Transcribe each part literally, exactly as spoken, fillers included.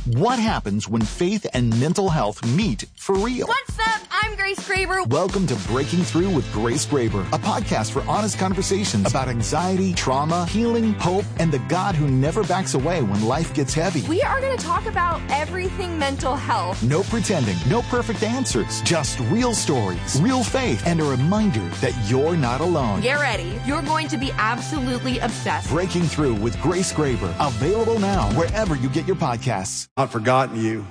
What happens when faith and mental health meet for real? What's up? I'm Grace Graber. Welcome to Breaking Through with Grace Graber, a podcast for honest conversations about anxiety, trauma, healing, hope, and the God who never backs away when life gets heavy. We are going to talk about everything mental health. No pretending, no perfect answers, just real stories, real faith, and a reminder that you're not alone. Get ready. You're going to be absolutely obsessed. Breaking Through with Grace Graber, available now wherever you get your podcasts. Not forgotten you.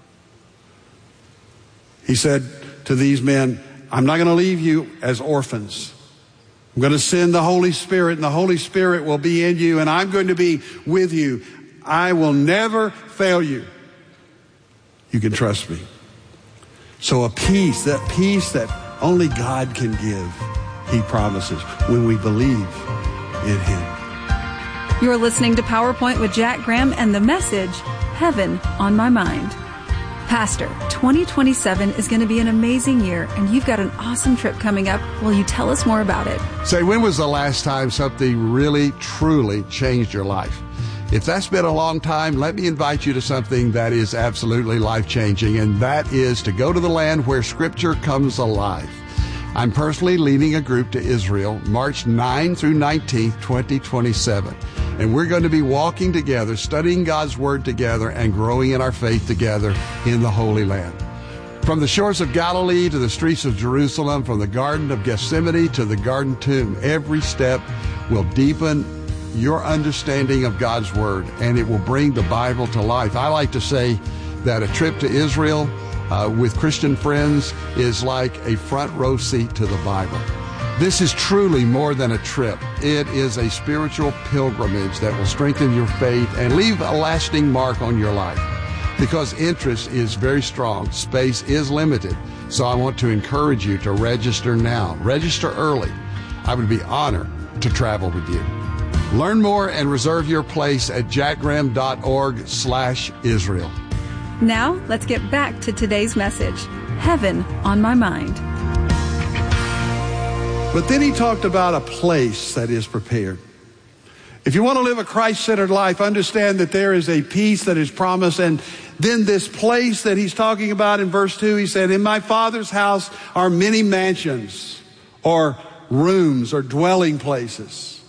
He said to these men, I'm not going to leave you as orphans. I'm going to send the Holy Spirit, and the Holy Spirit will be in you, and I'm going to be with you. I will never fail you. You can trust me. So a peace, that peace that only God can give, he promises when we believe in him. You're listening to PowerPoint with Jack Graham and the message, Heaven on My Mind. Pastor, twenty twenty-seven is going to be an amazing year, and you've got an awesome trip coming up. Will you tell us more about it? Say, when was the last time something really, truly changed your life? If that's been a long time, let me invite you to something that is absolutely life-changing, and that is to go to the land where Scripture comes alive. I'm personally leading a group to Israel, March ninth through nineteenth, twenty twenty-seven. And we're going to be walking together, studying God's Word together, and growing in our faith together in the Holy Land. From the shores of Galilee to the streets of Jerusalem, from the Garden of Gethsemane to the Garden Tomb, every step will deepen your understanding of God's Word, and it will bring the Bible to life. I like to say that a trip to Israel uh, with Christian friends is like a front row seat to the Bible. This is truly more than a trip. It is a spiritual pilgrimage that will strengthen your faith and leave a lasting mark on your life. Because interest is very strong, space is limited, so I want to encourage you to register now. Register early. I would be honored to travel with you. Learn more and reserve your place at jackgraham.org slash Israel. Now, let's get back to today's message, Heaven on My Mind. But then he talked about a place that is prepared. If you want to live a Christ-centered life, understand that there is a peace that is promised. And then this place that he's talking about in verse two, he said, in my Father's house are many mansions or rooms or dwelling places.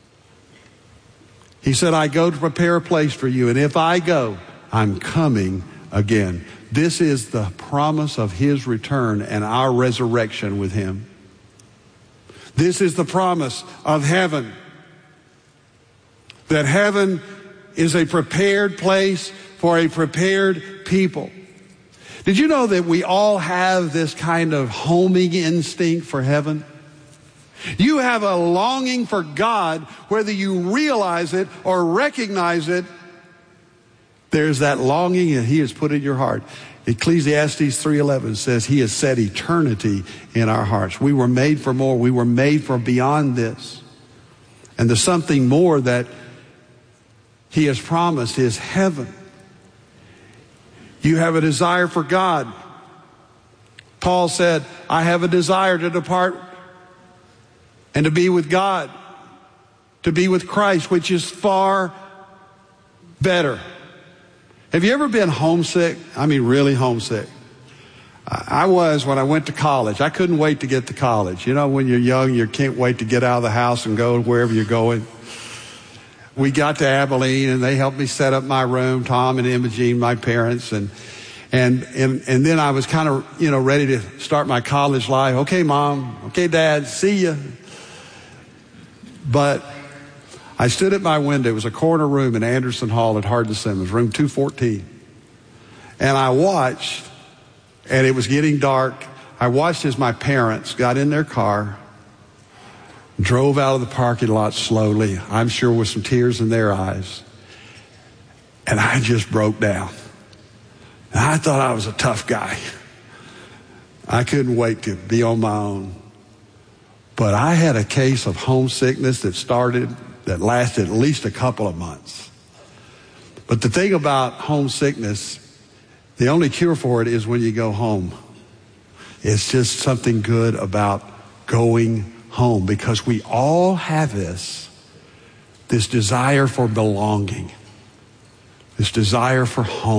He said, I go to prepare a place for you. And if I go, I'm coming again. This is the promise of his return and our resurrection with him. This is the promise of heaven. That heaven is a prepared place for a prepared people. Did you know that we all have this kind of homing instinct for heaven? You have a longing for God, whether you realize it or recognize it. There's that longing that he has put in your heart. Ecclesiastes three eleven says he has set eternity in our hearts. We were made for more. We were made for beyond this. And the something more that he has promised is heaven. You have a desire for God. Paul said, I have a desire to depart and to be with God, to be with Christ, which is far better. Have you ever been homesick? I mean, really homesick. I was when I went to college. I couldn't wait to get to college. You know, when you're young, you can't wait to get out of the house and go wherever you're going. We got to Abilene, and they helped me set up my room, Tom and Imogene, my parents. And and and, and then I was kind of, you know, ready to start my college life. Okay, Mom. Okay, Dad. See ya. But I stood at my window. It was a corner room in Anderson Hall at Hardin Simmons, room two fourteen. And I watched, and it was getting dark. I watched as my parents got in their car, drove out of the parking lot slowly, I'm sure with some tears in their eyes. And I just broke down. And I thought I was a tough guy. I couldn't wait to be on my own. But I had a case of homesickness that started, that lasted at least a couple of months. But the thing about homesickness, the only cure for it is when you go home. It's just something good about going home, because we all have this, this desire for belonging, this desire for home.